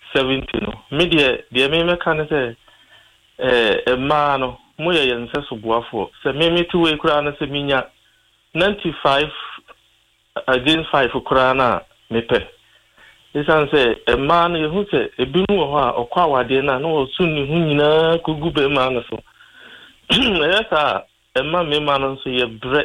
70 no me de me meka ne say ma no mo ye yense so boafo se me to we kura na se minya 95 against 5 kura na me pe isan say ma no ye hu se ebinu wo ho a okwa awade na no osu ni hu nyina kogu be ma no so esa ma me ma no so ye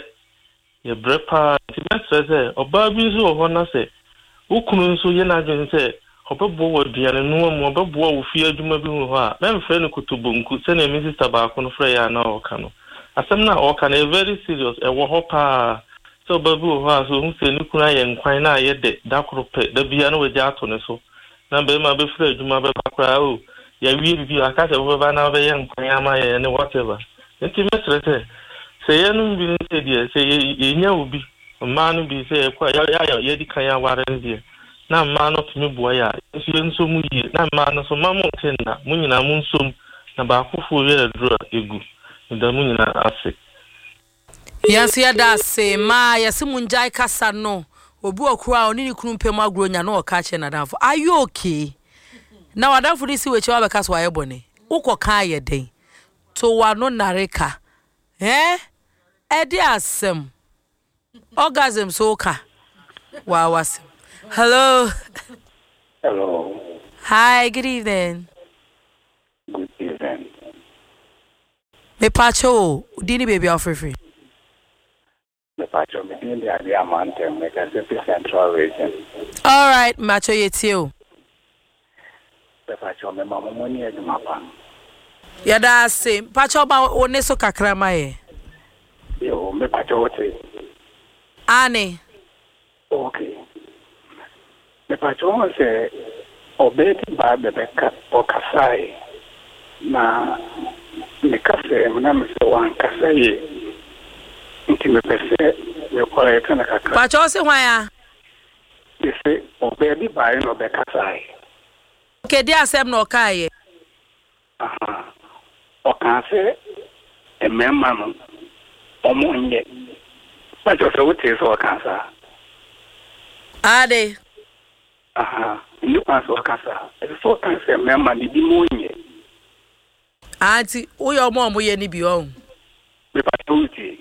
bre pa ti best say oba bi so ho na say ukunu so ye na dwen say obebo wo duane no mu obebo wo fi adwuma bi hu ho a na mfre no kutubonku se na mi sister ba ko no frɛ ya na oka no asem na oka na very serious wo ho pa so babu ho a so hu se ni kuna ye nkwan na ye de dakoro pe da bia na waje ato ne so na be ma be frɛ adwuma be bakra o ya wie bi aka se wo ba na be ye nkwan ama ye ne whatever enti me stress se ye no bi se die se ye nya obi ma no bi se kwa ya ye di kan ya ware ndie na ma no tumi boa ya nso mu yi na ma no so ma mo tenna mu nyina mu nsom na ba akofo ye dro egu nda mu nyina ase yanso ya da se ma yase mu njai kasa no obu okura oni ni kunu pem agro nya no oka che na danfo are you okay na wadanfo ni si we che wa be kasa wa ye bone ukoka ye den to wa no nareka edi asem orgasm so ka wa wasem. Hello. Hello. Hi, good evening. Good evening. Me pacho, dini baby free. Me pacho, me dini the idea mountain, me Pacific Central region. All right, macho yetio. Me pacho, me mama money edumapa. Yada se, pacho ba oneso kakrama ye. Yo, me pacho wote. Ane. Okay. Me pacho se obeti ba bebeka okasai na me kase na me se wan kasai nti me pese me kwara kana kakra pacho se hwan ya se obeti ba no be kasai okay dia asem no kai aha okase emema no omonye pacho se wote so okasa ade aha ni paso kasa so kan se mema ni bi monye anti uyo mo ye ni bi o me patuti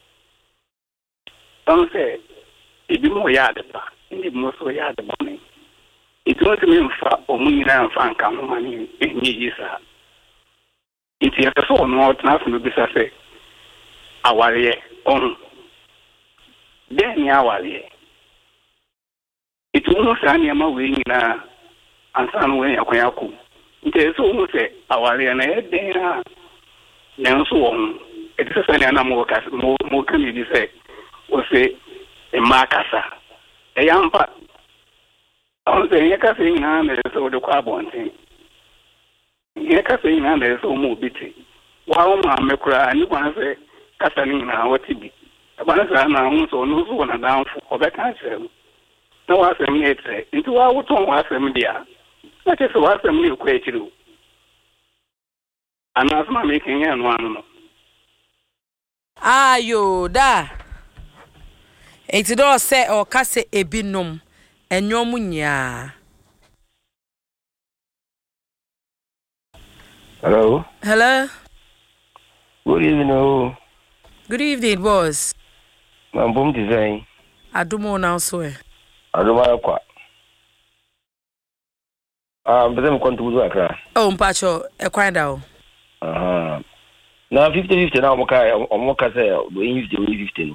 onse ibi mo ya de pa ndi mo so ya de boni ito se me mfa omunyina mfa nka ho mani enyi yisa iti ya so no na so bi sa se aware on den ya aware itu no sani ama we nyina ansan we yakwaku nte so mo se awale na eden a na so won eti sani na mo ka mo kan bi se o se e makasa e yampa on se ye ka se nyina na so de kwa bonten ye ka se nyina na so mo biti wa o ma mekura ani kwa se kasa ni na wati bi abana sa na ho so no so na danfo obeka chere na wasem ni etre nti wa wuton wasem dia na che so wasem ni kwa echiru anasma making ya no anu ayo da eti do se o kase ebinom enyom nya. Hello. Good evening. Good evening, boss. I'm Boom Design. Adumo now so Adoma kwa. Mbeze mkontubuzu akra. Oh, mpacho, ekwanda o. Na 50-50 na omoka say do 50-50.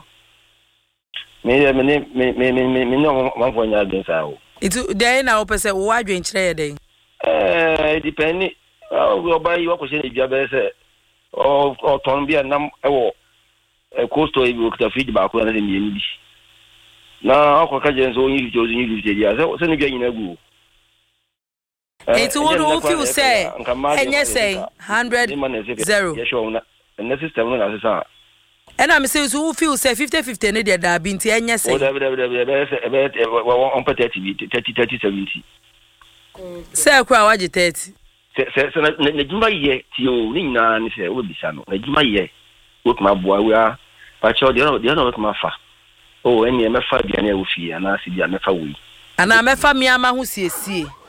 Me no manfonya agensa o. Itu dey na opese wo adwen kire ye den. Depend oba yi wakose ne bia be say o ton bia nam ewo costo e bi okta feed ba ko na se mi bi. Na akwaka jenso 50 dia se ne bia nyina gu. It's what you feel say. And you say 100 0. Yes, sure. And the system no na and I'm saying so feel say 50-50 ne dey da binti enya say. Oh, on peut 30 70. Say kwa waje 30. Se na juma ye ti o ni na ni se o bisa no. Na juma ye. O kuma boa we a pa cho de no kuma fa. Oh, eni e me fa bia na e wo fi ana si bia me fa we. Ana me fa mi ama ho siesie.